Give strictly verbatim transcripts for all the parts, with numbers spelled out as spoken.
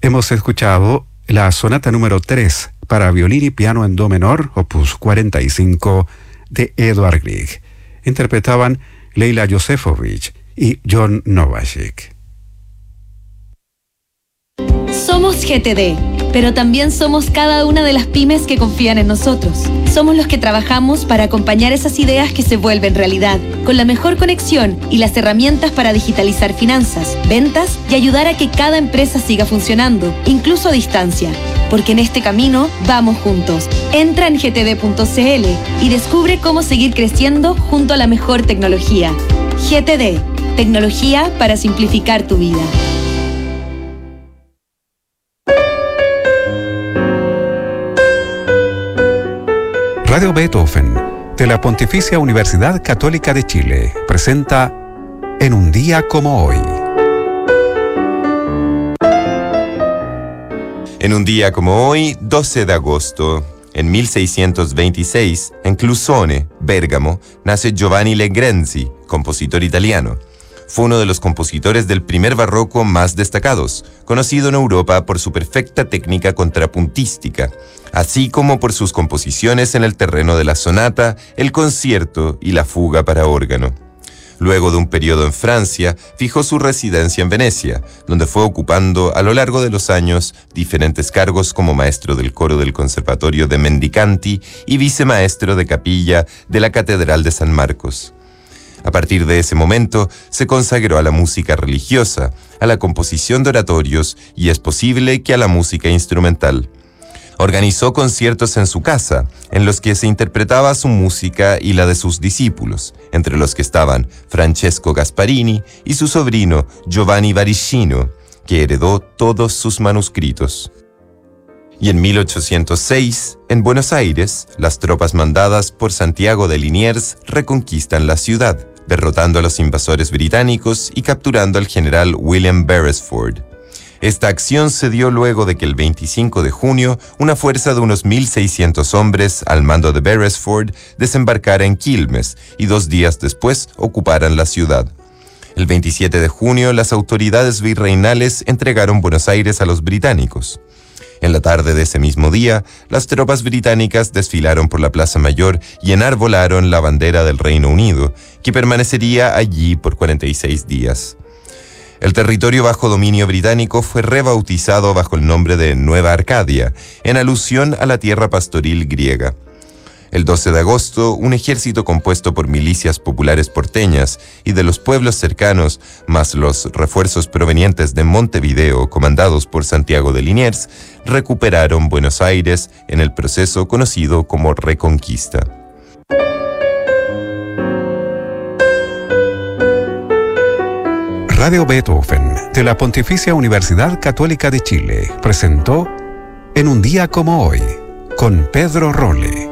Hemos escuchado la sonata número tres para violín y piano en do menor, opus cuarenta y cinco, de Edvard Grieg. Interpretaban Leila Josefovich y John Novacek. Somos G T D, pero también somos cada una de las pymes que confían en nosotros. Somos los que trabajamos para acompañar esas ideas que se vuelven realidad, con la mejor conexión y las herramientas para digitalizar finanzas, ventas y ayudar a que cada empresa siga funcionando, incluso a distancia. Porque en este camino vamos juntos. Entra en g t d punto c l y descubre cómo seguir creciendo junto a la mejor tecnología. G T D, tecnología para simplificar tu vida. Radio Beethoven, de la Pontificia Universidad Católica de Chile, presenta En un día como hoy. En un día como hoy, doce de agosto, en mil seiscientos veintiséis, en Clusone, Bérgamo, nace Giovanni Legrenzi, compositor italiano. Fue uno de los compositores del primer barroco más destacados, conocido en Europa por su perfecta técnica contrapuntística, así como por sus composiciones en el terreno de la sonata, el concierto y la fuga para órgano. Luego de un periodo en Francia, fijó su residencia en Venecia, donde fue ocupando a lo largo de los años diferentes cargos como maestro del coro del Conservatorio de Mendicanti y vicemaestro de capilla de la Catedral de San Marcos. A partir de ese momento, se consagró a la música religiosa, a la composición de oratorios y, es posible, que a la música instrumental. Organizó conciertos en su casa, en los que se interpretaba su música y la de sus discípulos, entre los que estaban Francesco Gasparini y su sobrino Giovanni Varicino, que heredó todos sus manuscritos. Y en mil ochocientos seis, en Buenos Aires, las tropas mandadas por Santiago de Liniers reconquistan la ciudad, derrotando a los invasores británicos y capturando al general William Beresford. Esta acción se dio luego de que el veinticinco de junio una fuerza de unos mil seiscientos hombres al mando de Beresford desembarcara en Quilmes y dos días después ocuparan la ciudad. El veintisiete de junio las autoridades virreinales entregaron Buenos Aires a los británicos. En la tarde de ese mismo día, las tropas británicas desfilaron por la Plaza Mayor y enarbolaron la bandera del Reino Unido, que permanecería allí por cuarenta y seis días. El territorio bajo dominio británico fue rebautizado bajo el nombre de Nueva Arcadia, en alusión a la tierra pastoril griega. El doce de agosto, un ejército compuesto por milicias populares porteñas y de los pueblos cercanos, más los refuerzos provenientes de Montevideo, comandados por Santiago de Liniers, recuperaron Buenos Aires en el proceso conocido como Reconquista. Radio Beethoven, de la Pontificia Universidad Católica de Chile, presentó En un día como hoy, con Pedro Rolle.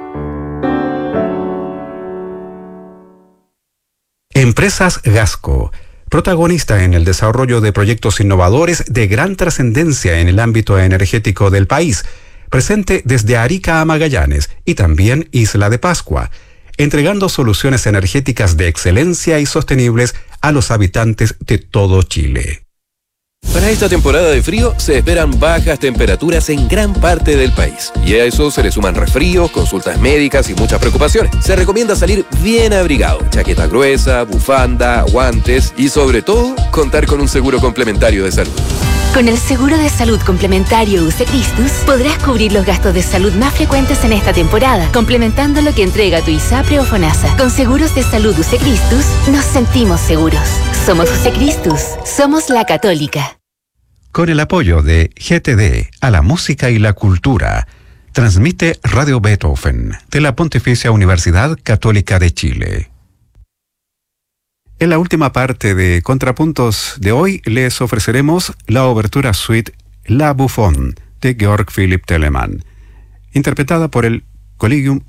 Empresas Gasco, protagonista en el desarrollo de proyectos innovadores de gran trascendencia en el ámbito energético del país, presente desde Arica a Magallanes y también Isla de Pascua, entregando soluciones energéticas de excelencia y sostenibles a los habitantes de todo Chile. Para esta temporada de frío se esperan bajas temperaturas en gran parte del país. Y a eso se le suman resfríos, consultas médicas y muchas preocupaciones. Se recomienda salir bien abrigado, chaqueta gruesa, bufanda, guantes y sobre todo contar con un seguro complementario de salud. Con el seguro de salud complementario U C Christus podrás cubrir los gastos de salud más frecuentes en esta temporada, complementando lo que entrega tu ISAPRE o FONASA. Con seguros de salud U C Christus nos sentimos seguros. Somos U C Christus, somos la Católica. Con el apoyo de G T D a la música y la cultura, transmite Radio Beethoven de la Pontificia Universidad Católica de Chile. En la última parte de Contrapuntos de hoy les ofreceremos la obertura suite La Bouffon de Georg Philipp Telemann, interpretada por el Collegium